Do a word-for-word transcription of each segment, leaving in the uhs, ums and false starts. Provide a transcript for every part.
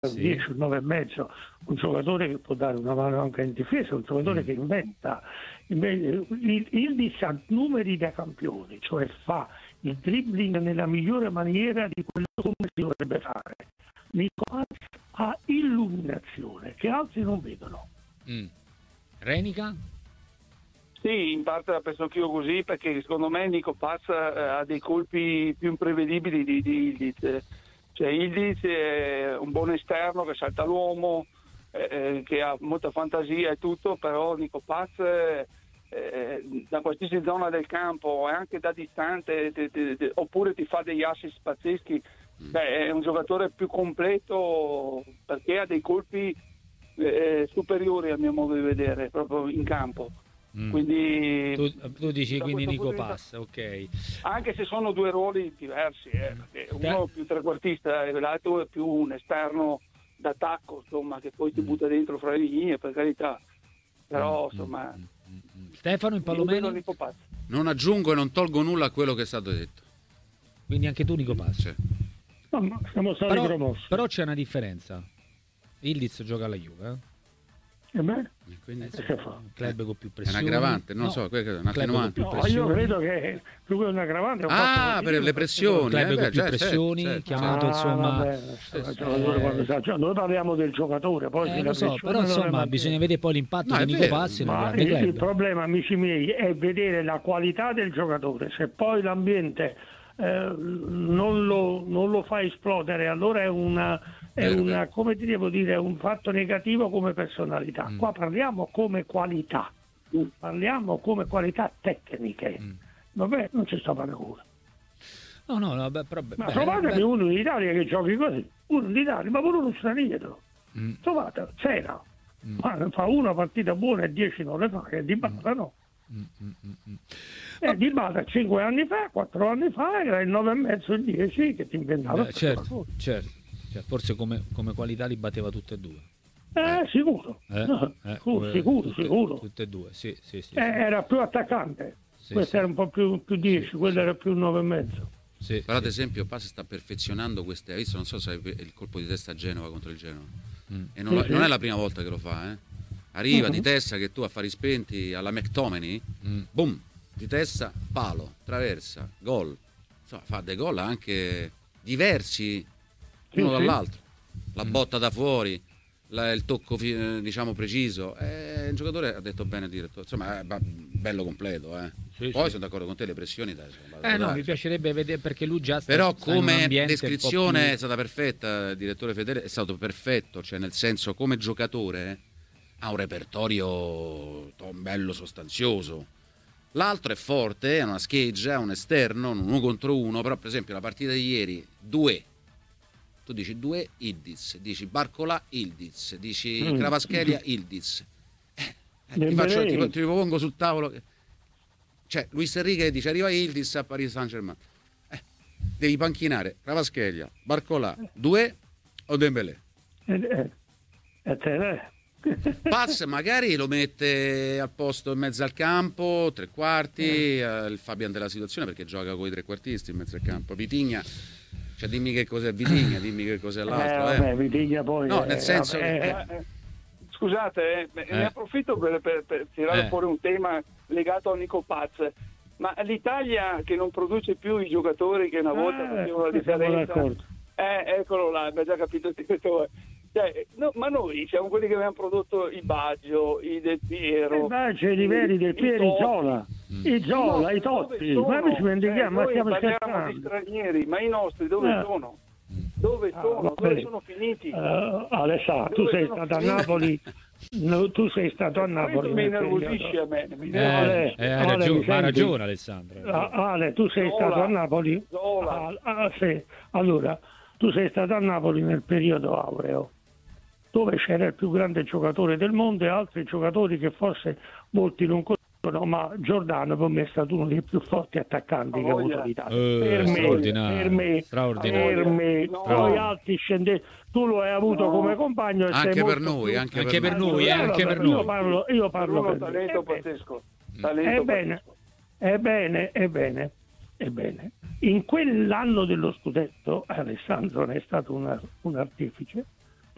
un Sì. dieci, un nove e mezzo, un giocatore che può dare una mano anche in difesa, un giocatore Mm. che inventa. Il, il ha numeri da campioni, cioè fa il dribbling nella migliore maniera di quello come si dovrebbe fare. Nico Paz ha illuminazione che altri non vedono. Mm. Renica? Sì, in parte la penso anch'io così, perché secondo me Nico Paz eh, ha dei colpi più imprevedibili di, di Ildiz. Cioè Ildiz è un buon esterno che salta l'uomo, eh, che ha molta fantasia e tutto, però Nico Paz eh, eh, da qualsiasi zona del campo e anche da distante te, te, te, oppure ti fa degli assist pazzeschi. Beh, è un giocatore più completo perché ha dei colpi eh, superiori al mio modo di vedere proprio in campo. Mm. Quindi Tu, tu dici da quindi questo Nico punto di Paz, ok. anche se sono due ruoli diversi, eh, perché uno più trequartista e l'altro è più un esterno d'attacco, insomma, che poi ti butta dentro fra le linee, per carità. Però insomma, Stefano in io vedo Palomeni? Nico Paz. Non aggiungo e non tolgo nulla a quello che è stato detto. Quindi anche tu Nico Paz. Cioè, No, ma siamo stati Però, promossi. però c'è una differenza. Ildiz gioca alla Juve, eh? E beh, quindi che fa? Un club con più è pressioni. un'aggravante, non No, so, quello è un club con attenuante. più No, io pressioni. credo che più che un aggravante è un Ah, fatto per le Un pressioni. club eh, con beh, più certo, pressioni, certo, chiamato Ah, insomma. vabbè, sì, il sì. giocatore quando sa- cioè, noi parliamo del giocatore, poi Eh, se lo la so, pressione però non è insomma mantenere. bisogna vedere poi l'impatto No, di è Nico vero. Paz in un Ma grande il, il club. problema, amici miei, è vedere la qualità del giocatore. Se poi l'ambiente eh, non, lo, non lo fa esplodere, allora è una, è Vero, una vero. come ti devo dire, un fatto negativo come personalità. Mm. Qua parliamo come qualità, parliamo come qualità tecniche. Mm. Vabbè, non ci sta paragone. No, no, no, beh, però, Ma beh, trovatemi beh, uno in Italia che giochi così, uno in Italia, ma pure uno straniero. Mm. Trovate, c'era. Mm. Ma fa una partita buona e dieci non le fa, che di Bata no. Mm, mm, mm, mm. Eh, di Bata cinque anni fa, quattro anni fa era il nove e mezzo, il dieci che ti inventava. Beh, certo, certo. Cioè, forse come, come qualità li batteva tutte e due. Eh, sicuro. Eh, No, eh, sicuro, come- sicuro, tutte, sicuro. Tutte e due, sì, sì, sì. Eh, era più attaccante. Sì, Questo sì. era un po' più, più dieci, Sì, quello sì. era più nove e mezzo. Sì, Però ad sì. esempio Paz sta perfezionando queste, hai visto, non so se hai il colpo di testa a Genova contro il Genova. Mm. E non, Sì, sì. non è la prima volta che lo fa, eh. Arriva Mhm. di testa che tu a fari spenti alla McTominay, Mm. boom, di testa, palo, traversa, gol. Insomma, fa dei gol anche diversi Sì, uno sì. dall'altro. La Mm. botta da fuori, la- il tocco fi- eh, diciamo preciso. È un giocatore, ha detto bene il direttore, insomma è ba- bello completo, eh. Sì, Poi sì. sono d'accordo con te, le pressioni dai, sono Eh no, dai. mi piacerebbe vedere perché lui già sta, Però sta in un come ambiente un po' descrizione è più- stata perfetta, il direttore Fedele è stato perfetto, cioè nel senso come giocatore ha un repertorio to- bello sostanzioso. L'altro è forte, è una scheggia, è un esterno, un uno contro uno, però per esempio la partita di ieri, due, tu dici due Ildiz, dici Barcola Ildiz, dici Mm. Cravaschelia Ildiz. Eh, eh, ti, Dembélé. faccio, ti, ti pongo sul tavolo, cioè Luis Enrique dice arriva Ildiz a Paris Saint-Germain. Devi panchinare Cravaschelia, Barcola, due o Dembélé. E, e, e te ne- Paz magari lo mette al posto in mezzo al campo, tre quarti, eh, il Fabian della situazione perché gioca con i trequartisti in mezzo al campo. Vitigna, cioè dimmi che cos'è Vitigna, dimmi che cos'è Eh, l'altro. vabbè, Eh. Vitigna poi. No, eh, nel senso vabbè, che- eh, Eh, Scusate, eh, me- Eh. ne approfitto per, per- per tirare Eh. fuori un tema legato a Nico Paz. Ma l'Italia che non produce più i giocatori che una volta eh, facevano la siamo differenza, d'accordo. eh, eccolo là, abbiamo già capito il direttore. Cioè, no, ma noi siamo quelli che abbiamo prodotto i Baggio, i Del Piero. Eh, beh, c'è i livelli del Pieri, i Totti. Zola, i Zola, I i nostri Totti, dove ma sono? noi ci dimentichiamo, Eh, ma noi stiamo parliamo di scherzando. stranieri, ma i nostri dove Eh. sono? Dove Ah, sono? va Dove bene. sono finiti? Eh, Alessandro, tu Dove sei sono stato a finiti? Napoli, no, tu sei stato a Napoli. Questo mi nel innervosisce periodo. a me. mi Eh, innervosisce. eh, ha, Ale, ragione, mi ma ha senti? ragione Alessandro. Ah, Ale, tu sei Zola. stato a Napoli? Zola. Ah, ah, sì. Allora, tu sei stato a Napoli nel periodo aureo, dove c'era il più grande giocatore del mondo e altri giocatori che forse molti non conoscono, ma Giordano per me è stato uno dei più forti attaccanti Oh, che ha avuto yeah. l'Italia. Eh, per, me, straordinario, per me, straordinario. per me, No. poi altri scendenti, tu lo hai avuto No. come compagno e sei Anche per molto noi, più- anche, Anche per noi, eh, Eh, anche vabbè, per io noi. parlo, io parlo Bruno, per me. talento Eh, beh, pazzesco. Talento Ebbene, pazzesco. ebbene, ebbene, ebbene. In quell'anno dello scudetto Alessandro ne è stato una- un artefice,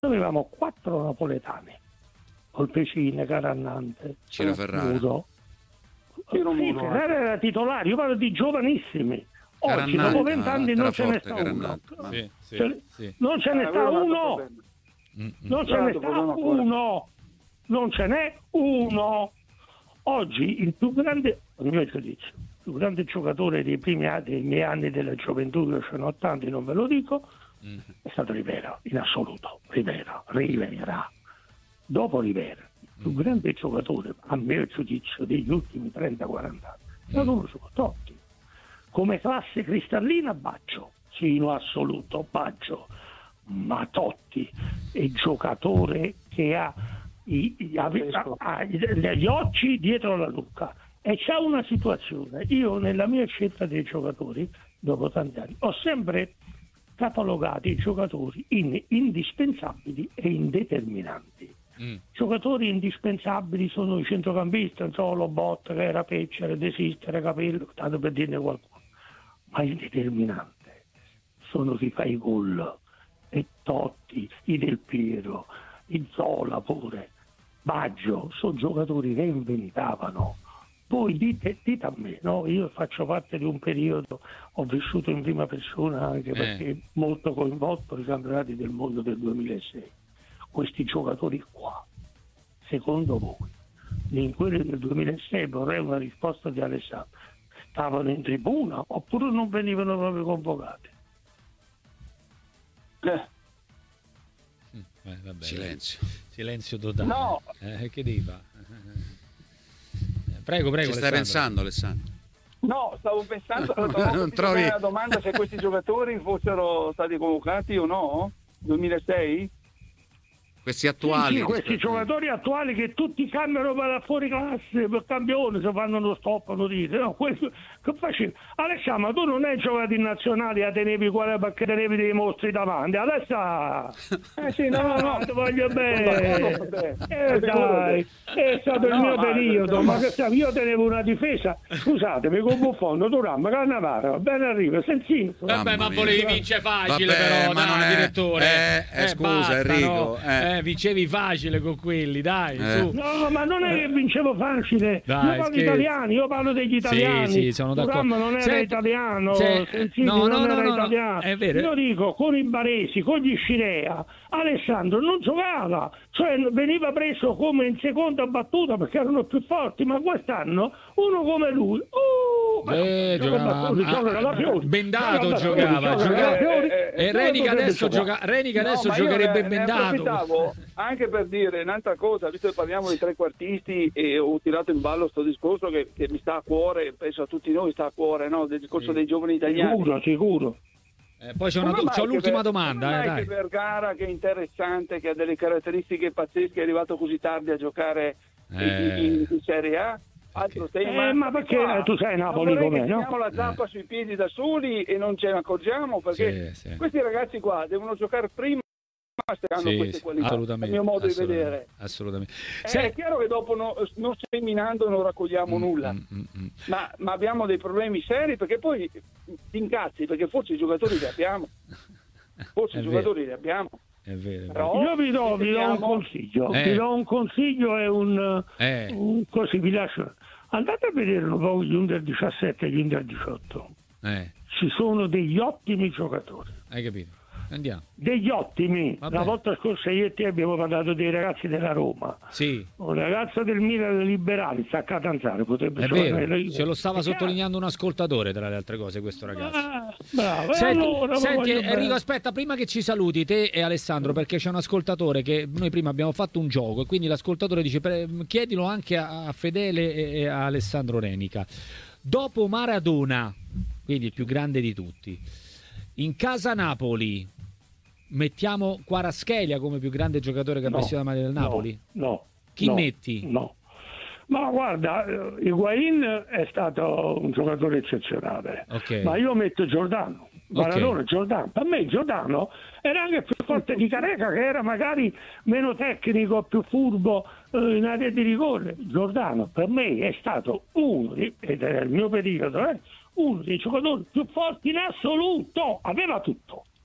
avevamo quattro napoletani, Colpecine, Carannante, Ciro Ferrara. Muro. Ciro Sì, Muro, Ferrara era titolare, io parlo di giovanissimi. Oggi Carannante, dopo vent'anni era non ce ne forte, sta uno. Carannante, ma- Sì, sì, Ce- sì. Non ce ne Eh, sta quello è un altro uno, problema. Mm, mm. non ce ne Esatto, sta problema ancora. uno, non ce n'è uno. Oggi il più grande, a mio giudizio, il più grande giocatore dei primi anni, dei miei anni della gioventù, io ce n'ho tanti, non ve lo dico, Mm. è stato Rivera, in assoluto. Rivera, Rivera. Dopo Rivera, il più grande giocatore, a mio giudizio, degli ultimi trenta quaranta anni, è stato uno su Totti. Come classe cristallina, Baggio, sì, in assoluto, Baggio. Ma Totti è il giocatore che ha, i, i- ave- ha- ha gli occhi dietro la nuca. E c'è una situazione, io nella mia scelta dei giocatori, dopo tanti anni, ho sempre catalogato i giocatori in indispensabili e indeterminanti. Mm. Giocatori indispensabili sono i centrocampisti, non so, Lobotta, che era Peccere, Desistere, Capello, tanto per dirne qualcuno. Ma indeterminante sono chi fa i gol, e Totti, i Del Piero, i Zola pure, Baggio, sono giocatori che inventavano. Poi dite, dite a me, no? Io faccio parte di un periodo, ho vissuto in prima persona anche Eh. perché molto coinvolto nei campionati del mondo del duemilasei. Questi giocatori qua, secondo voi, in quelli del duemilasei, vorrei una risposta di Alessandro, stavano in tribuna oppure non venivano proprio convocati? Eh, Mm, eh, vabbè. Silenzio. Silenzio totale. No. Eh, che devi fare? Eh, Prego, prego. Ci stai Alessandro. pensando, Alessandro? No, stavo pensando Non stavo trovi- la domanda se questi giocatori fossero stati convocati o no? duemilasei? Questi Sì, attuali. sì, questi rispetto- giocatori attuali che tutti cambiano per fuori classe, per campione, se fanno lo stop, lo dite. No, questo, che facevi? Alessandro, ma tu non hai giocato in nazionale, a tenevi quale perché tenevi dei mostri davanti. Adesso Eh sì, no, no, no. ti voglio Sono bene. d'accordo con te. Eh dai, è stato il No, mio ma- periodo, ma- ma che sai, io tenevo una difesa, scusatemi, con Buffon, Turam, Cannavaro, ben arriva, Sensino. Vabbè, Mamma ma mia. volevi vincere facile, Vabbè, però, ma non dai, è- direttore. eh, eh, scusa, basta, Enrico, no? eh. Eh, vincevi facile con quelli, dai, Eh. su. No, ma non è che vincevo facile, Dai, io parlo scherzi. italiani, io parlo degli italiani. Sì, sì, sono d'accordo. Turam non era Senti, italiano, se- Sensini no, no, non no, era no, no, italiano. è vero. Io dico, con i baresi, con gli Scirea, Alessandro non giocava, cioè veniva preso come in seconda battuta perché erano più forti, ma quest'anno uno come lui, uh, Eh, gioca giocava- a Battoni, gioca alla Fiori, Bendato gioca a Battoni, giocava, gioca giocava- alla Fiori, eh, eh, E dove Renica potrebbe adesso, giocare? gioca- Renica No, adesso ma io giocherebbe ne- ne bendato. approfittavo anche per dire un'altra cosa, visto che parliamo di trequartisti e ho tirato in ballo sto discorso che, che mi sta a cuore, penso a tutti noi sta a cuore, no? Del discorso Sì. dei giovani italiani. Sicuro, sicuro. Eh, poi c'è, una, Come mai c'ho che l'ultima Ver- domanda, come eh, mai dai. che Vergara, che è interessante, che ha delle caratteristiche pazzesche, è arrivato così tardi a giocare in- Eh. in, in Serie A? Altro tema. Eh, ma perché Qua, tu sei Napoli non vorrei com'è, che no? teniamo la zappa sui piedi da soli e non ce ne accorgiamo, perché Sì, sì. questi ragazzi qua devono giocare prima se hanno Sì, queste sì, qualità, assolutamente, a mio modo di assolutamente, vedere. assolutamente. Eh, Se- È chiaro che dopo no- non seminando non raccogliamo Mm, nulla, mm, mm, mm. ma, ma abbiamo dei problemi seri, perché poi ti incazzi, perché forse i giocatori li abbiamo, forse È i vero, giocatori li abbiamo. è vero, è vero. Però Io vi do, vi do un riteniamo- consiglio, Eh. vi do un consiglio e un, Eh. un- così vi lascio. Andate a vedere un po' gli under diciassette e gli under diciotto. Eh, Ci sono degli ottimi giocatori, hai capito? Andiamo. degli ottimi. Vabbè. La volta scorsa io e te abbiamo parlato dei ragazzi della Roma. Sì, Un ragazzo del Milan dei Liberali sta a Catanzaro, potrebbe è giocare. vero. Ce lo stava È chiaro. sottolineando un ascoltatore, tra le altre cose, questo ragazzo. Ah, bravo. E Senti, allora, senti, voglio Enrico, bene. aspetta, prima che ci saluti te e Alessandro, perché c'è un ascoltatore che noi prima abbiamo fatto un gioco e quindi l'ascoltatore dice pre- chiedilo anche a, a Fedele e, e a Alessandro Renica. Dopo Maradona, quindi il più grande di tutti, in casa Napoli mettiamo Kvaratskhelia come più grande giocatore che ha No, vestito la maglia del Napoli? No, no, Chi no, metti? No. Ma guarda, eh, Higuain è stato un giocatore eccezionale, Ok. ma io metto Giordano. Maradona, Ok. Giordano. Per me Giordano era anche più forte di Careca, che era magari meno tecnico, più furbo eh, in area di rigore. Giordano per me è stato uno, di- ed era il mio periodo, eh, uno dei giocatori più forti in assoluto. Aveva tutto,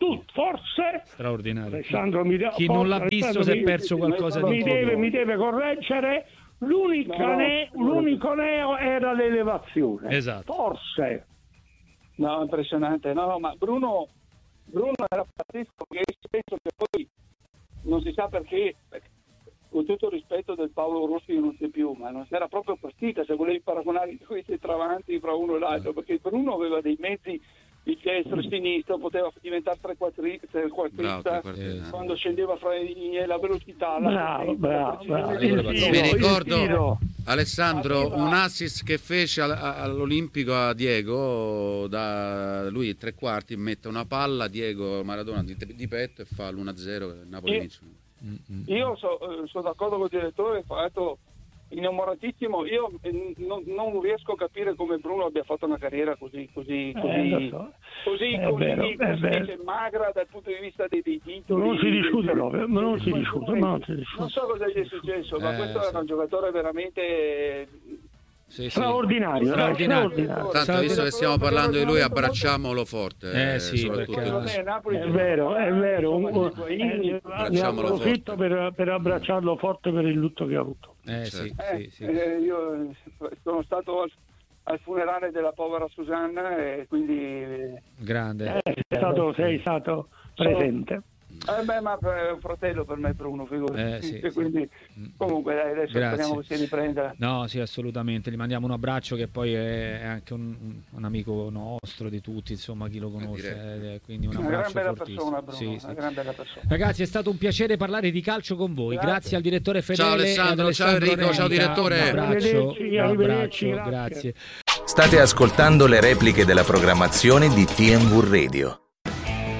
tu, forse straordinario. Alessandro mi Chi non l'ha visto si è perso qualcosa di mi deve, mi deve correggere. L'unico, no, ne, no. l'unico neo era l'elevazione. Esatto. Forse. No, impressionante. No, ma Bruno, Bruno era pazzesco, perché penso che poi non si sa perché, con tutto il rispetto del Paolo Rossi non c'è più, ma non si era proprio partita se volevi paragonare questi travanti fra uno e l'altro, perché Bruno aveva dei mezzi il destro e sinistro, poteva diventare trequartista quando scendeva fra i, la velocità, la bravo, bravo, bravo. Mi ricordo, Alessandro, un assist che fece all'Olimpico a Diego, da lui tre quarti mette una palla, Diego Maradona di, di petto e fa l'uno a zero, Napoli vince. Io so, sono d'accordo con il direttore, fatto innamoratissimo. Io eh, non, non riesco a capire come Bruno abbia fatto una carriera così così così, eh, so. così, è così, vero, così è dice, magra dal punto di vista dei, dei titoli. Non si discute, no, dei, ma non si dei, discute, ma non si discute. Non so cosa gli è successo, ma eh, questo sì. era un giocatore veramente Sì, sì. straordinario, straordinario. straordinario. Tanto, visto che stiamo parlando di lui, abbracciamolo forte. Eh, sì, soprattutto. perché- È vero, è vero. Un- un- eh, ne Abbracciamolo approfitto forte. per, per abbracciarlo forte per il lutto che ha avuto. Eh, sì, eh, sì, sì. eh, io sono stato al, al funerale della povera Susanna e quindi eh, Grande. Eh, sei, stato, sei stato presente. Eh beh, ma è un fratello per me Bruno, figurati. Eh, sì, E sì. quindi comunque dai, adesso Grazie. speriamo che si riprenda. No, sì, assolutamente. Gli mandiamo un abbraccio, che poi è è anche un, un amico nostro di tutti, insomma, chi lo conosce. direi. eh, quindi un Una gran abbraccio bella fortissimo. persona Bruno, Sì, una sì. gran bella persona. Ragazzi, è stato un piacere parlare di calcio con voi. Grazie, Grazie. al direttore Fedele. Ciao Alessandro, e ad ciao Alessandro Enrico, ciao Renica. direttore. Un abbraccio, Arrivederci, un arrivederci, abbraccio, grazie. grazie. State ascoltando le repliche della programmazione di T M V Radio.